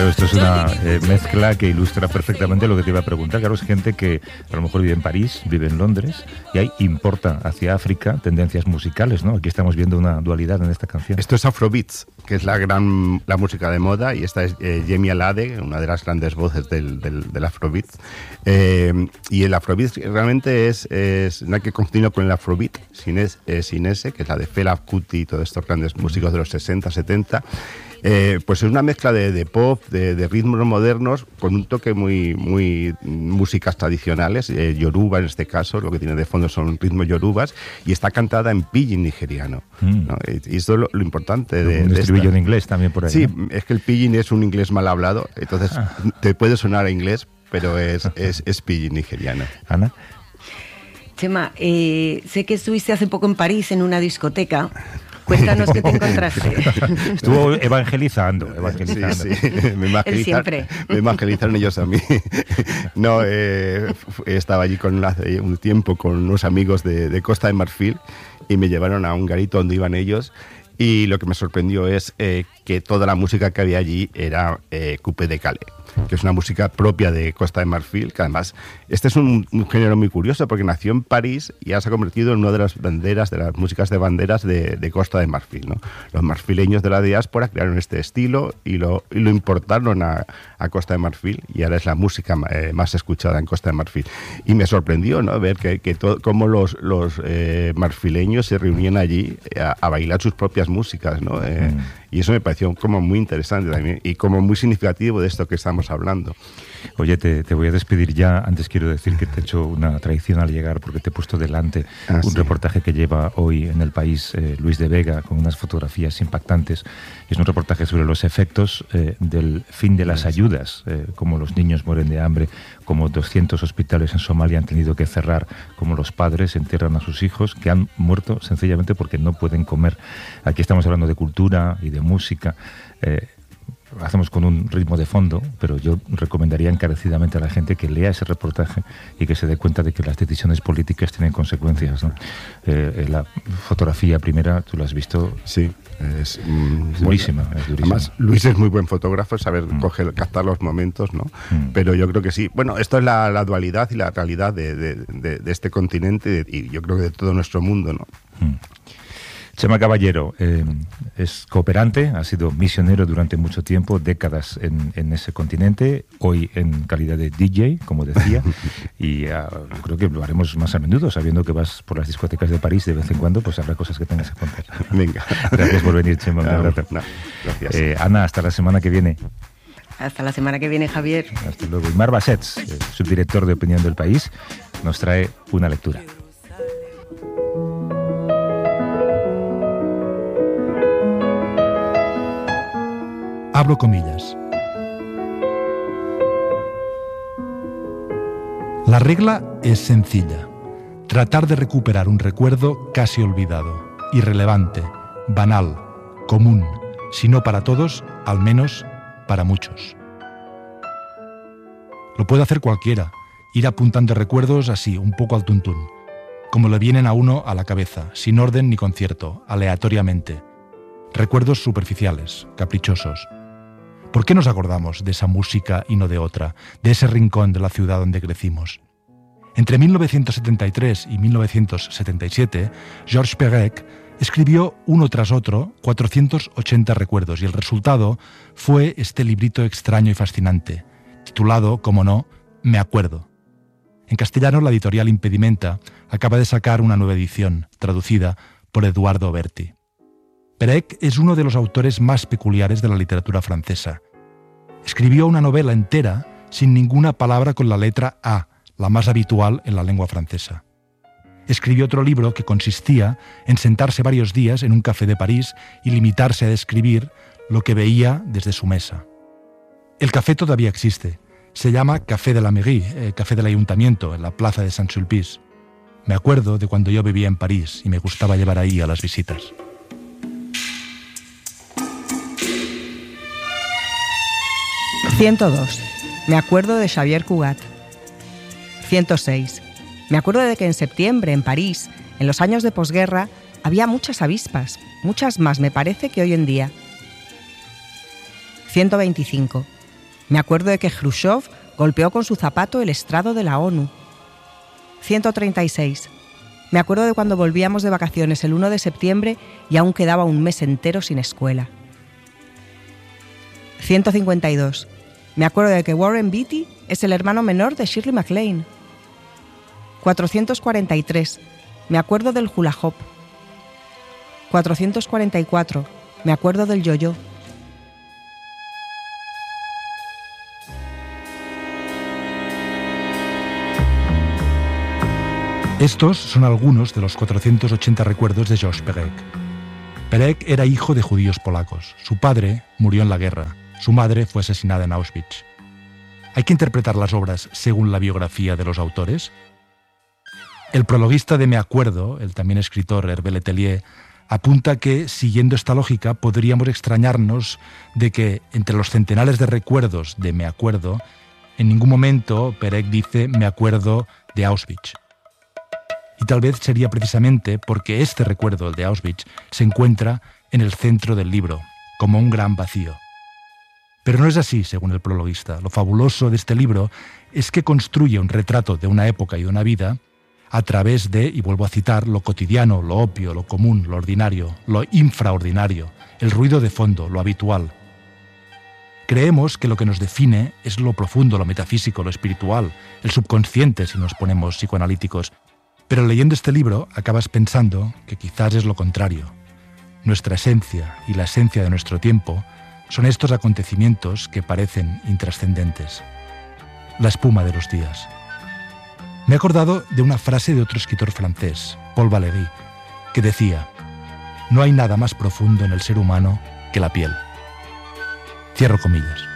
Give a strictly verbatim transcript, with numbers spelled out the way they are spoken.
Claro, esto es una eh, mezcla que ilustra perfectamente lo que te iba a preguntar. Claro, es gente que a lo mejor vive en París, vive en Londres y ahí importa hacia África tendencias musicales, ¿no? Aquí estamos viendo una dualidad en esta canción. Esto es Afrobeats, que es la gran la música de moda, y esta es eh, Yemi Alade, una de las grandes voces del, del, del Afrobeats. Eh, y el Afrobeats realmente es, es no hay que confundirlo con el Afrobeat, sin, es, eh, sin ese, que es la de Fela Kuti y todos estos grandes músicos de los sesenta, setenta. Eh, pues es una mezcla de, de pop, de, de ritmos modernos, con un toque muy, muy músicas tradicionales, eh, yoruba en este caso, lo que tiene de fondo son ritmos yorubas, y está cantada en pidgin nigeriano, mm. ¿no? Y esto es lo, lo importante de, un de estribillo esta. en inglés también por ahí. Sí, ¿no? Es que el pidgin es un inglés mal hablado, entonces ah. te puede sonar a inglés, pero es, es, es pidgin nigeriano. Ana. Chema, eh, sé que estuviste hace poco en París en una discoteca. Cuéntanos qué te encontraste. Estuvo evangelizando, evangelizando. Sí, sí. Me Él siempre. Me evangelizaron ellos a mí. No, eh, estaba allí con hace un tiempo con unos amigos de, de Costa de Marfil y me llevaron a un garito donde iban ellos. Y lo que me sorprendió es eh, que toda la música que había allí era eh, coupé de Calais, que es una música propia de Costa de Marfil, que además este es un, un género muy curioso porque nació en París y ya se ha convertido en una de las banderas, de las músicas de banderas de, de Costa de Marfil, ¿no? Los marfileños de la diáspora crearon este estilo y lo, y lo importaron a, a Costa de Marfil, y ahora es la música eh, más escuchada en Costa de Marfil. Y me sorprendió, ¿no?, ver que, que todo, cómo los, los eh, marfileños se reunían allí a, a bailar sus propias músicas, ¿no? Eh, mm. Y eso me pareció como muy interesante también y como muy significativo de esto que estamos hablando. Oye, te, te voy a despedir ya. Antes quiero decir que te he hecho una traición al llegar porque te he puesto delante ah, un sí. reportaje que lleva hoy en El País eh, Luis de Vega con unas fotografías impactantes. Es un reportaje sobre los efectos eh, del fin de las ayudas, eh, como los niños mueren de hambre, como doscientos hospitales en Somalia han tenido que cerrar, como los padres entierran a sus hijos que han muerto sencillamente porque no pueden comer. Aquí estamos hablando de cultura y de música. Eh, hacemos con un ritmo de fondo, pero yo recomendaría encarecidamente a la gente que lea ese reportaje y que se dé cuenta de que las decisiones políticas tienen consecuencias, ¿no? Eh, la fotografía primera, tú la has visto. Sí, es, mm, es durísima, bueno, es durísima. Además, Luis es muy buen fotógrafo, saber mm. coger, captar los momentos, ¿no? Mm. Pero yo creo que sí. Bueno, esto es la, la dualidad y la realidad de, de, de, de este continente y yo creo que de todo nuestro mundo, ¿no? Mm. Chema Caballero eh, es cooperante, ha sido misionero durante mucho tiempo, décadas en, en ese continente, hoy en calidad de D J, como decía, y uh, creo que lo haremos más a menudo, sabiendo que vas por las discotecas de París de vez en cuando, pues habrá cosas que tengas que contar. Venga. Gracias por venir, Chema. No, no, gracias. Eh, Ana, hasta la semana que viene. Hasta la semana que viene, Javier. Hasta luego. Y Mar Bassets, eh, subdirector de Opinión del País, nos trae una lectura. Abro comillas. La regla es sencilla. Tratar de recuperar un recuerdo casi olvidado, irrelevante, banal, común, si no para todos, al menos para muchos. Lo puede hacer cualquiera, ir apuntando recuerdos así, un poco al tuntún, como le vienen a uno a la cabeza, sin orden ni concierto, aleatoriamente. Recuerdos superficiales, caprichosos. ¿Por qué nos acordamos de esa música y no de otra, de ese rincón de la ciudad donde crecimos? Entre mil novecientos setenta y tres y mil novecientos setenta y siete, Georges Perec escribió uno tras otro cuatrocientos ochenta recuerdos y el resultado fue este librito extraño y fascinante, titulado, como no, Me acuerdo. En castellano, la editorial Impedimenta acaba de sacar una nueva edición, traducida por Eduardo Berti. Perec es uno de los autores más peculiares de la literatura francesa. Escribió una novela entera sin ninguna palabra con la letra A, la más habitual en la lengua francesa. Escribió otro libro que consistía en sentarse varios días en un café de París y limitarse a describir lo que veía desde su mesa. El café todavía existe. Se llama Café de la Mairie, eh, Café del Ayuntamiento, en la plaza de Saint-Sulpice. Me acuerdo de cuando yo vivía en París y me gustaba llevar ahí a las visitas. ciento dos. Me acuerdo de Xavier Cugat. ciento seis. Me acuerdo de que en septiembre, en París, en los años de posguerra, había muchas avispas, muchas más me parece que hoy en día. ciento veinticinco. Me acuerdo de que Khrushchev golpeó con su zapato el estrado de la ONU. ciento treinta y seis. Me acuerdo de cuando volvíamos de vacaciones el uno de septiembre y aún quedaba un mes entero sin escuela. ciento cincuenta y dos. Me acuerdo de que Warren Beatty es el hermano menor de Shirley MacLaine. cuatrocientos cuarenta y tres. Me acuerdo del hula hoop. cuatrocientos cuarenta y cuatro. Me acuerdo del yo-yo. Estos son algunos de los cuatrocientos ochenta recuerdos de Georges Perec. Perec era hijo de judíos polacos. Su padre murió en la guerra. Su madre fue asesinada en Auschwitz. ¿Hay que interpretar las obras según la biografía de los autores? El prologuista de Me Acuerdo, el también escritor Hervé Letelier, apunta que, siguiendo esta lógica, podríamos extrañarnos de que, entre los centenares de recuerdos de Me Acuerdo, en ningún momento Perec dice Me acuerdo de Auschwitz. Y tal vez sería precisamente porque este recuerdo, el de Auschwitz, se encuentra en el centro del libro, como un gran vacío. Pero no es así, según el prologuista. Lo fabuloso de este libro es que construye un retrato de una época y de una vida a través de, y vuelvo a citar, lo cotidiano, lo obvio, lo común, lo ordinario, lo infraordinario, el ruido de fondo, lo habitual. Creemos que lo que nos define es lo profundo, lo metafísico, lo espiritual, el subconsciente, si nos ponemos psicoanalíticos. Pero leyendo este libro acabas pensando que quizás es lo contrario. Nuestra esencia y la esencia de nuestro tiempo son estos acontecimientos que parecen intrascendentes. La espuma de los días. Me he acordado de una frase de otro escritor francés, Paul Valéry, que decía: «No hay nada más profundo en el ser humano que la piel». Cierro comillas.